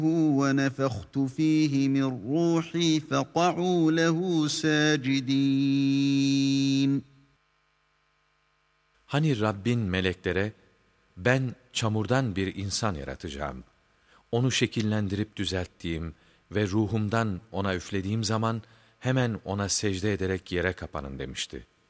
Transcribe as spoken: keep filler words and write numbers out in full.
وَنَفَخْتُ ف۪يهِ مِنْ رُوحِي فَقَعُوا لَهُ سَاجِد۪ينَ. Hani Rabbin meleklere, ben çamurdan bir insan yaratacağım. Onu şekillendirip düzelttiğim ve ruhumdan ona üflediğim zaman hemen ona secde ederek yere kapanın demişti.